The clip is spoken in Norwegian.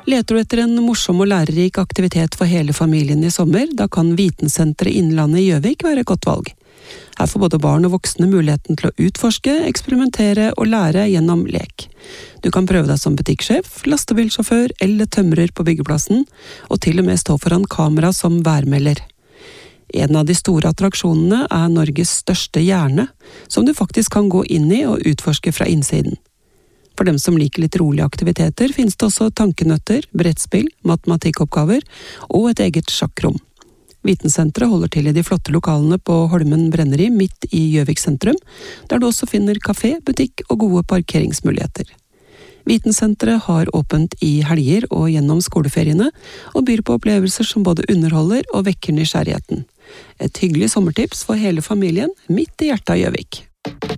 Leter du etter en morsom og lærerik aktivitet for hele familien i sommer, da kan Vitensenteret Innlandet i Gjøvik være et godt valg. Her får både barn og voksne muligheten til å utforske, eksperimentere og lære gjennom lek. Du kan prøve deg som butikksjef, lastebilsjåfør eller tømrer på byggeplassen, og til og med stå foran kamera som værmelder. En av de store attraksjonene er Norges største hjerne, som du faktisk kan gå inn i og utforske fra innsiden. For dem som liker litt rolige aktiviteter finnes det også tankenøtter, brettspill, matematikkoppgaver og et eget sjakkrom. Vitensenteret holder til i de flotte lokalene på Holmen Brenneri midt i Gjøvik sentrum, der du også finner kafé, butikk og gode parkeringsmuligheter. Vitensenteret har åpent i helger og gjennom skoleferiene, og byr på opplevelser som både underholder og vekker nysgjerrigheten. Et hyggelig sommertips for hele familien midt i hjertet av Gjøvik.